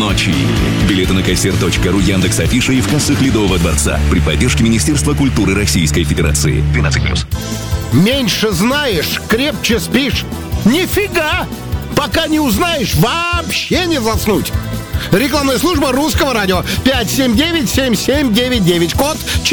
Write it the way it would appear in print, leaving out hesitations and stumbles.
ночи. Билеты на кассир.ру, Яндекс.Афиша и в кассах Ледового дворца при поддержке Министерства культуры Российской Федерации. 12+. Меньше знаешь, крепче спишь. Нифига! Пока не узнаешь, вообще не заснуть. Рекламная служба Русского радио. 579-7799. Код